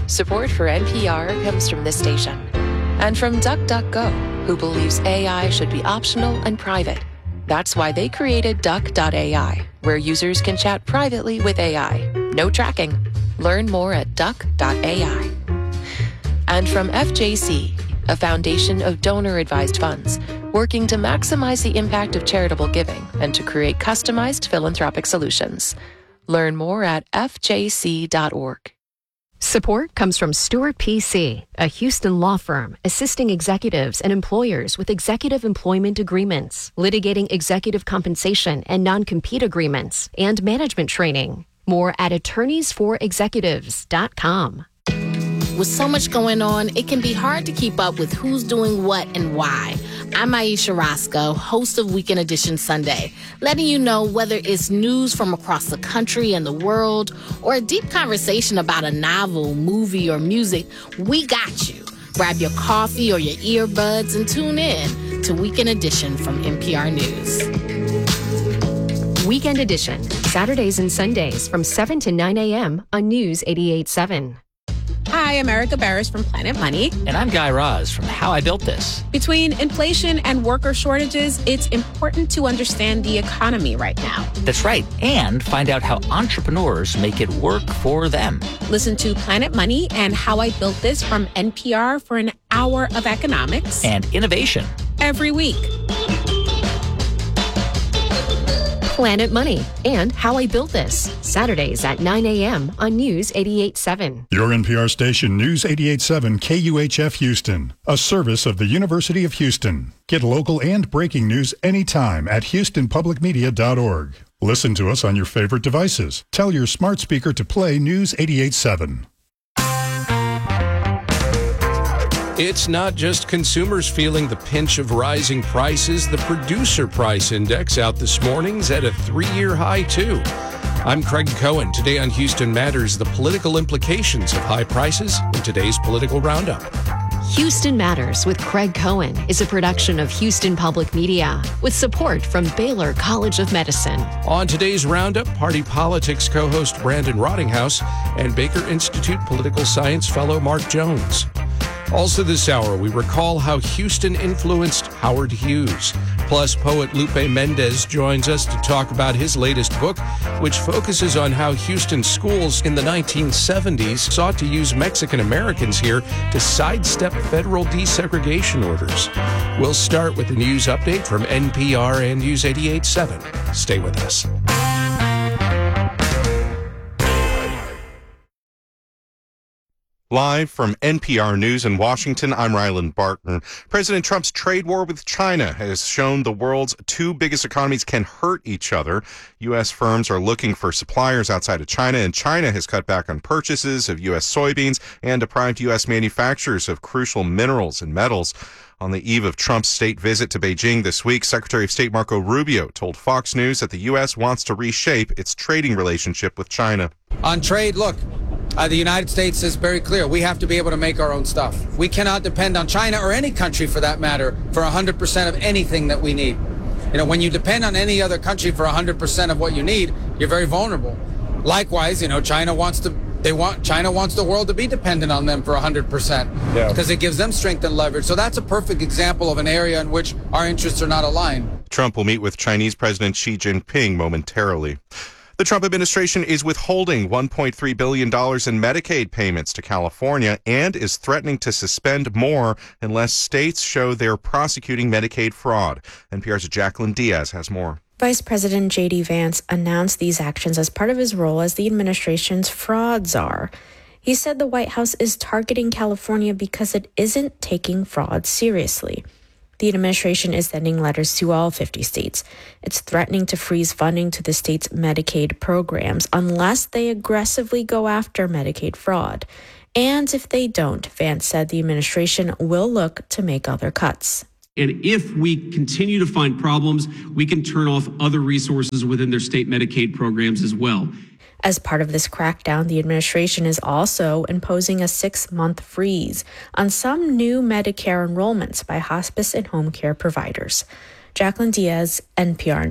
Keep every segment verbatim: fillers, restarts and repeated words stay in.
Support for N P R comes from this station and from DuckDuckGo, who believes A I should be optional and private. That's why they created Duck dot A I, where users can chat privately with A I. No tracking. Learn more at Duck dot A I. And from F J C, a foundation of donor-advised funds, working to maximize the impact of charitable giving and to create customized philanthropic solutions. Learn more at F J C dot org. Support comes from Stewart P C, a Houston law firm assisting executives and employers with executive employment agreements, litigating executive compensation and non-compete agreements, and management training. More at attorneys for executives dot com. With so much going on, it can be hard to keep up with who's doing what and why. I'm Aisha Roscoe, host of Weekend Edition Sunday, letting you know whether it's news from across the country and the world or a deep conversation about a novel, movie, or music, we got you. Grab your coffee or your earbuds and tune in to Weekend Edition from N P R News. Weekend Edition, Saturdays and Sundays from seven to nine a.m. on News eighty-eight point seven. Hi, I'm Erica Barris from Planet Money. And I'm Guy Raz from How I Built This. Between inflation and worker shortages, it's important to understand the economy right now. That's right. And find out how entrepreneurs make it work for them. Listen to Planet Money and How I Built This from N P R for an hour of economics and innovation every week. Planet Money and How I Built This, Saturdays at nine a.m. on News eighty-eight point seven. Your N P R station, News eighty-eight point seven K U H F Houston, a service of the University of Houston. Get local and breaking news anytime at houston public media dot org. Listen to us on your favorite devices. Tell your smart speaker to play News eighty-eight point seven. It's not just consumers feeling the pinch of rising prices. The Producer Price Index out this morning's at a three-year high, too. I'm Craig Cohen. Today on Houston Matters, the political implications of high prices in today's political roundup. Houston Matters with Craig Cohen is a production of Houston Public Media with support from Baylor College of Medicine. On today's roundup, Party Politics co-host Brandon Rottinghouse and Baker Institute political science fellow Mark Jones. Also this hour, we recall how Houston influenced Howard Hughes. Plus, poet Lupe Mendez joins us to talk about his latest book, which focuses on how Houston schools in the nineteen seventies sought to use Mexican Americans here to sidestep federal desegregation orders. We'll start with the news update from N P R and News eighty-eight point seven. Stay with us. Live from N P R News in Washington, I'm Ryland Barton. President Trump's trade war with China has shown the world's two biggest economies can hurt each other. U S firms are looking for suppliers outside of China, and China has cut back on purchases of U S soybeans and deprived U S manufacturers of crucial minerals and metals. On the eve of Trump's state visit to Beijing this week, Secretary of State Marco Rubio told Fox News that the U S wants to reshape its trading relationship with China. On trade, look, uh, the United States is very clear. We have to be able to make our own stuff. We cannot depend on China or any country for that matter for one hundred percent of anything that we need. You know, when you depend on any other country for one hundred percent of what you need, you're very vulnerable. Likewise, you know, China wants to They want China wants the world to be dependent on them for one hundred percent because yeah. it gives them strength and leverage. So that's a perfect example of an area in which our interests are not aligned. Trump will meet with Chinese President Xi Jinping momentarily. The Trump administration is withholding one point three billion dollars in Medicaid payments to California and is threatening to suspend more unless states show they're prosecuting Medicaid fraud. N P R's Jacqueline Diaz has more. Vice President J D Vance announced these actions as part of his role as the administration's fraud czar. He said the White House is targeting California because it isn't taking fraud seriously. The administration is sending letters to all fifty states. It's threatening to freeze funding to the state's Medicaid programs unless they aggressively go after Medicaid fraud. And if they don't, Vance said the administration will look to make other cuts. And if we continue to find problems, we can turn off other resources within their state Medicaid programs as well. As part of this crackdown, the administration is also imposing a six-month freeze on some new Medicare enrollments by hospice and home care providers. Jacqueline Diaz, N P R News.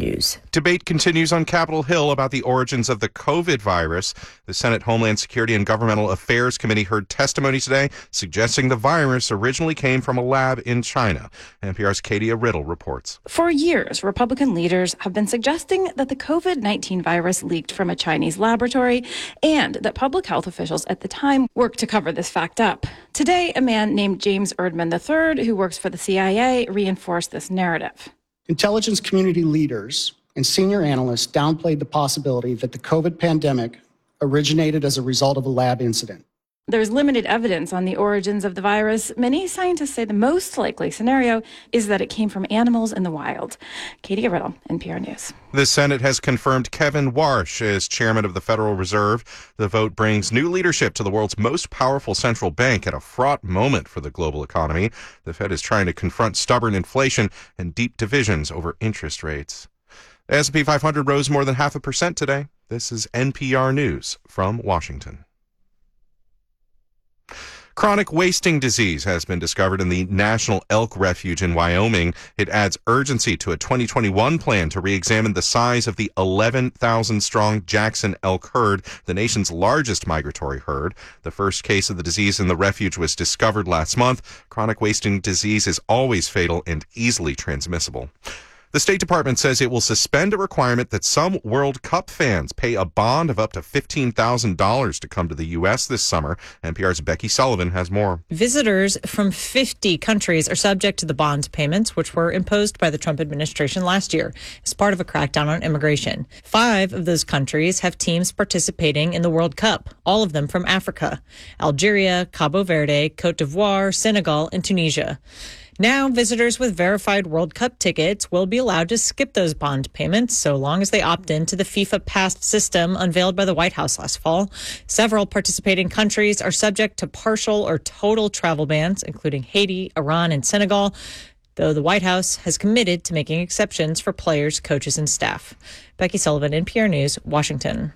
Debate continues on Capitol Hill about the origins of the COVID virus. The Senate Homeland Security and Governmental Affairs Committee heard testimony today suggesting the virus originally came from a lab in China. N P R's Katie Riddle reports. For years, Republican leaders have been suggesting that the COVID nineteen virus leaked from a Chinese laboratory and that public health officials at the time worked to cover this fact up. Today, a man named James Erdman the third, who works for the C I A, reinforced this narrative. Intelligence community leaders and senior analysts downplayed the possibility that the COVID pandemic originated as a result of a lab incident. There's limited evidence on the origins of the virus. Many scientists say the most likely scenario is that it came from animals in the wild. Katie Riddle, N P R News. The Senate has confirmed Kevin Warsh as chairman of the Federal Reserve. The vote brings new leadership to the world's most powerful central bank at a fraught moment for the global economy. The Fed is trying to confront stubborn inflation and deep divisions over interest rates. The S and P five hundred rose more than half a percent today. This is N P R News from Washington. Chronic wasting disease has been discovered in the National Elk Refuge in Wyoming. It adds urgency to a twenty twenty-one plan to re-examine the size of the eleven thousand strong Jackson elk herd, the nation's largest migratory herd. The first case of the disease in the refuge was discovered last month. Chronic wasting disease is always fatal and easily transmissible. The State Department says it will suspend a requirement that some World Cup fans pay a bond of up to fifteen thousand dollars to come to the U S this summer. N P R's Becky Sullivan has more. Visitors from fifty countries are subject to the bond payments, which were imposed by the Trump administration last year as part of a crackdown on immigration. Five of those countries have teams participating in the World Cup, all of them from Africa: Algeria, Cabo Verde, Cote d'Ivoire, Senegal, and Tunisia. Now, visitors with verified World Cup tickets will be allowed to skip those bond payments so long as they opt in to the FIFA Pass system unveiled by the White House last fall. Several participating countries are subject to partial or total travel bans, including Haiti, Iran, and Senegal, though the White House has committed to making exceptions for players, coaches, and staff. Becky Sullivan, N P R News, Washington.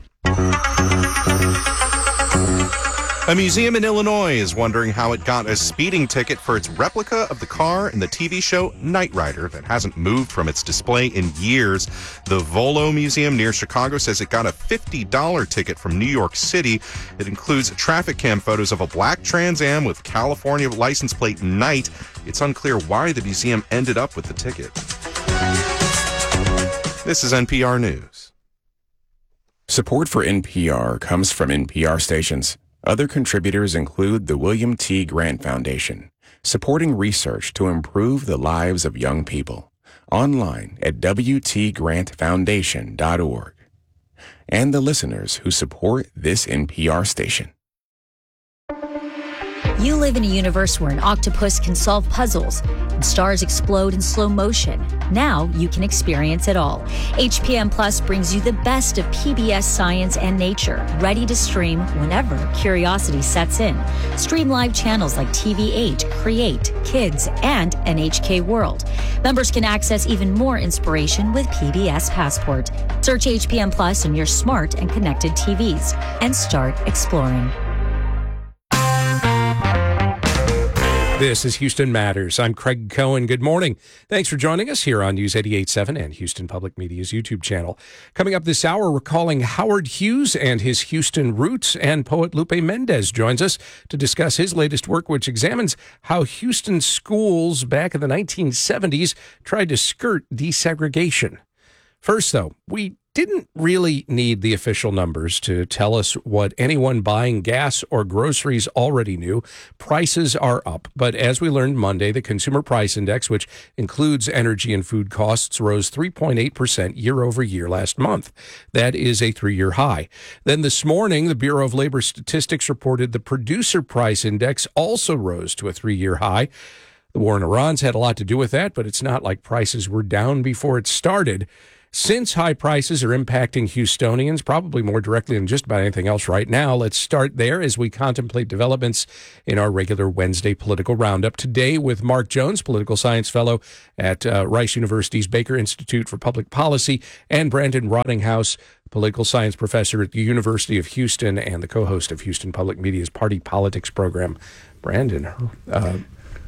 A museum in Illinois is wondering how it got a speeding ticket for its replica of the car in the T V show Knight Rider that hasn't moved from its display in years. The Volo Museum near Chicago says it got a fifty dollars ticket from New York City. It includes traffic cam photos of a black Trans Am with California license plate Knight. It's unclear why the museum ended up with the ticket. This is N P R News. Support for N P R comes from N P R stations. Other contributors include the William T. Grant Foundation, supporting research to improve the lives of young people. Online at w t grant foundation dot org. And the listeners who support this N P R station. You live in a universe where an octopus can solve puzzles and stars explode in slow motion. Now you can experience it all. H P M Plus brings you the best of P B S Science and Nature, ready to stream whenever curiosity sets in. Stream live channels like T V eight, Create, Kids, and N H K World. Members can access even more inspiration with P B S Passport. Search H P M Plus on your smart and connected T Vs and start exploring. This is Houston Matters. I'm Craig Cohen. Good morning. Thanks for joining us here on News eighty-eight point seven and Houston Public Media's YouTube channel. Coming up this hour, recalling Howard Hughes and his Houston roots, and poet Lupe Mendez joins us to discuss his latest work, which examines how Houston schools back in the nineteen seventies tried to skirt desegregation. First, though, we didn't really need the official numbers to tell us what anyone buying gas or groceries already knew. Prices are up. But as we learned Monday, the Consumer Price Index, which includes energy and food costs, rose three point eight percent year over year last month. That is a three-year high. Then this morning, the Bureau of Labor Statistics reported the Producer Price Index also rose to a three-year high. The war in Iran's had a lot to do with that, but it's not like prices were down before it started. Since high prices are impacting Houstonians probably more directly than just about anything else right now, let's start there as we contemplate developments in our regular Wednesday political roundup. Today with Mark Jones, political science fellow at uh, Rice University's Baker Institute for Public Policy, and Brandon Rottinghouse, political science professor at the University of Houston and the co-host of Houston Public Media's Party Politics program. Brandon, uh,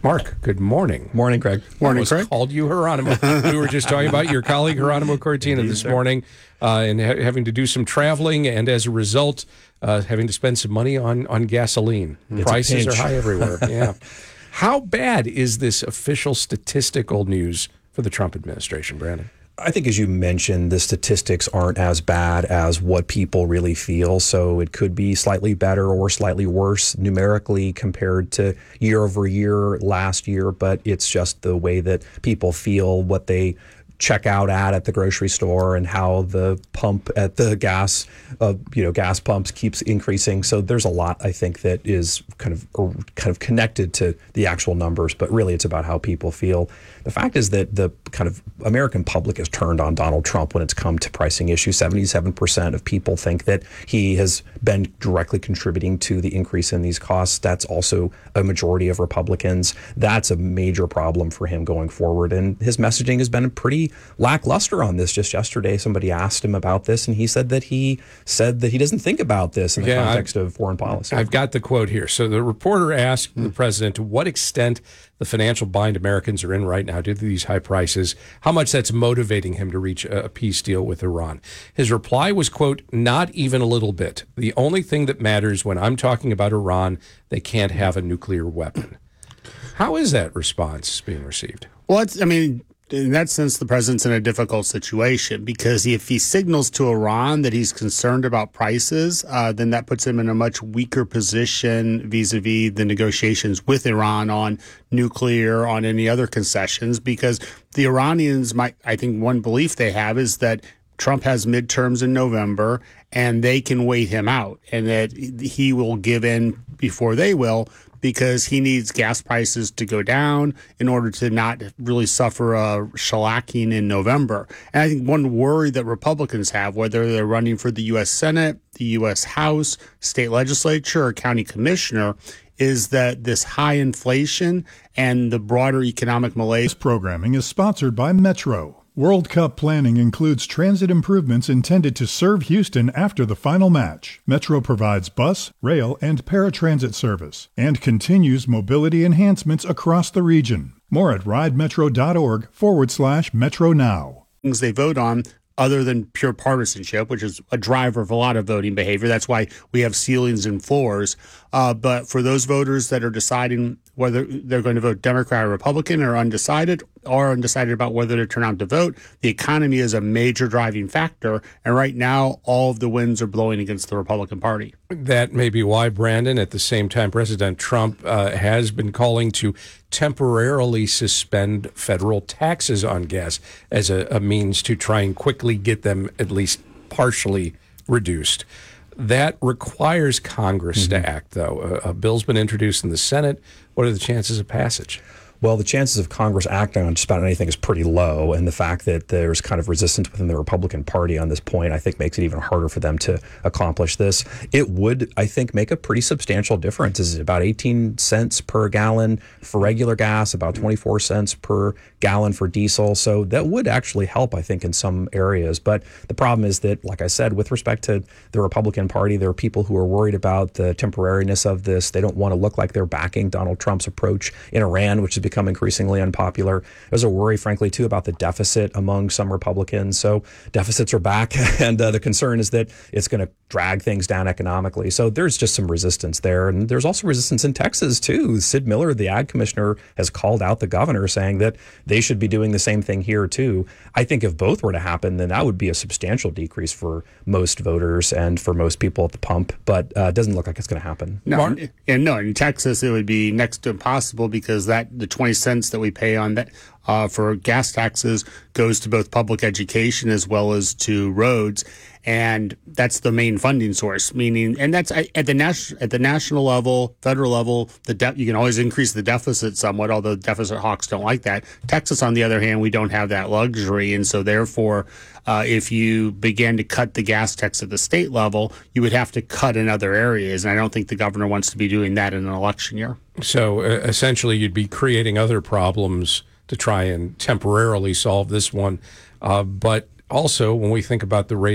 Mark, good morning. Morning, Craig. Morning, I Craig. Called you Geronimo. We were just talking about your colleague Geronimo Cortina Indeed, this sir. morning, uh, and ha- having to do some traveling, and as a result, uh, having to spend some money on on gasoline. It's Prices are high everywhere. Yeah. How bad is this official statistical news for the Trump administration, Brandon? I think, as you mentioned, the statistics aren't as bad as what people really feel. So it could be slightly better or slightly worse numerically compared to year over year last year. But it's just the way that people feel, what they check out at at the grocery store, and how the pump at the gas, uh, you know, gas pumps keeps increasing. So there's a lot, I think, that is kind of or kind of connected to the actual numbers, but really it's about how people feel. The fact is that the kind of American public has turned on Donald Trump when it's come to pricing issues. seventy-seven percent of people think that he has been directly contributing to the increase in these costs. That's also a majority of Republicans. That's a major problem for him going forward. And his messaging has been pretty lackluster on this. Just yesterday, somebody asked him about this, and he said that he said that he doesn't think about this in the yeah, context I've, of foreign policy. I've got the quote here. So the reporter asked mm. the president to what extent the financial bind Americans are in right now due to these high prices, how much that's motivating him to reach a peace deal with Iran. His reply was, quote, not even a little bit. The only thing that matters when I'm talking about Iran, they can't have a nuclear weapon. How is that response being received? Well, it's, I mean, in that sense, the president's in a difficult situation, because if he signals to Iran that he's concerned about prices, uh, then that puts him in a much weaker position vis-a-vis the negotiations with Iran on nuclear, on any other concessions, because the Iranians might, I think one belief they have is that Trump has midterms in November and they can wait him out, and that he will give in before they will, because he needs gas prices to go down in order to not really suffer a shellacking in November. And I think one worry that Republicans have, whether they're running for the U S Senate, the U S House, state legislature, or county commissioner, is that this high inflation and the broader economic malaise. This programming is sponsored by Metro. World Cup planning includes transit improvements intended to serve Houston after the final match. Metro provides bus, rail, and paratransit service and continues mobility enhancements across the region. More at ridemetro.org forward slash Metro now. Things they vote on other than pure partisanship, which is a driver of a lot of voting behavior. That's why we have ceilings and floors. Uh, but for those voters that are deciding whether they're going to vote Democrat or Republican, or undecided, or undecided about whether to turn out to vote, the economy is a major driving factor. And right now, all of the winds are blowing against the Republican Party. That may be why, Brandon, at the same time, President Trump uh, has been calling to temporarily suspend federal taxes on gas as a, a means to try and quickly get them at least partially reduced. That requires Congress mm-hmm. to act, though. A, a bill's been introduced in the Senate. What are the chances of passage? Well, the chances of Congress acting on just about anything is pretty low, and the fact that there's kind of resistance within the Republican Party on this point, I think, makes it even harder for them to accomplish this. It would, I think, make a pretty substantial difference. It's about eighteen cents per gallon for regular gas, about twenty-four cents per gallon for diesel. So that would actually help, I think, in some areas. But the problem is that, like I said, with respect to the Republican Party, there are people who are worried about the temporariness of this. They don't want to look like they're backing Donald Trump's approach in Iran, which has become increasingly unpopular. There's a worry, frankly, too, about the deficit among some Republicans. So deficits are back, and uh, the concern is that it's going to drag things down economically. So there's just some resistance there. And there's also resistance in Texas, too. Sid Miller, the ag commissioner, has called out the governor, saying that they should be doing the same thing here, too. I think if both were to happen, then that would be a substantial decrease for most voters and for most people at the pump. But uh, it doesn't look like it's going to happen. No, and no, in Texas, it would be next to impossible, because that the twenty cents that we pay on that uh, for gas taxes goes to both public education as well as to roads. And that's the main funding source, meaning, and that's at the national at the national level, federal level, the de- you can always increase the deficit somewhat, although deficit hawks don't like that. Texas, on the other hand, we don't have that luxury. And so therefore, uh, if you began to cut the gas tax at the state level, you would have to cut in other areas. And I don't think the governor wants to be doing that in an election year. So uh, essentially, you'd be creating other problems to try and temporarily solve this one. Uh, but also, when we think about the rate